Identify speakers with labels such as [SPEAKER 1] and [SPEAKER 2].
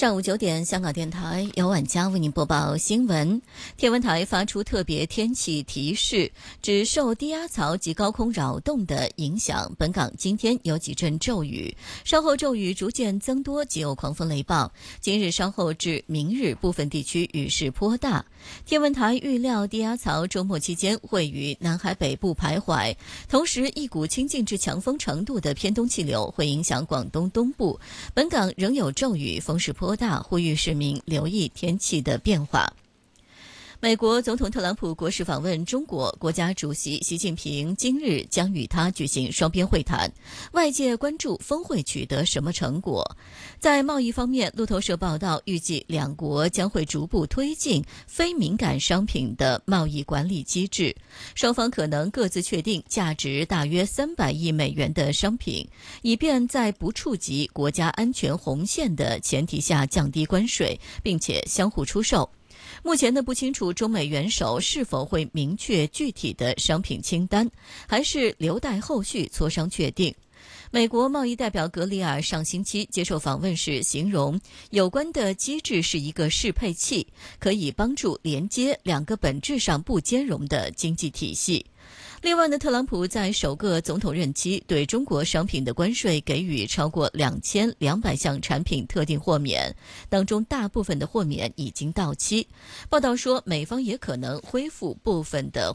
[SPEAKER 1] 上午9点，香港电台由婉佳为您播报新闻。天文台发出特别天气提示，指受低压槽及高空扰动的影响，本港今天有几阵骤雨，稍后骤雨逐渐增多，及有狂风雷暴。今日稍后至明日，部分地区雨势颇大。天文台预料低压槽周末期间会于南海北部徘徊，同时一股清劲至强风程度的偏东气流会影响广东东部，本港仍有骤雨，风势颇大，呼吁市民留意天气的变化。美国总统特朗普国事访问中国，国家主席习近平今日将与他举行双边会谈，外界关注峰会取得什么成果。在贸易方面，路透社报道，预计两国将会逐步推进非敏感商品的贸易管理机制，双方可能各自确定价值大约300亿美元的商品，以便在不触及国家安全红线的前提下降低关税，并且相互出售。目前呢，不清楚中美元首是否会明确具体的商品清单，还是留待后续磋商确定。美国贸易代表格里尔上星期接受访问时形容，有关的机制是一个适配器，可以帮助连接两个本质上不兼容的经济体系。另外呢，特朗普在首个总统任期对中国商品的关税给予超过2200项产品特定豁免，当中大部分的豁免已经到期。报道说，美方也可能恢复部分的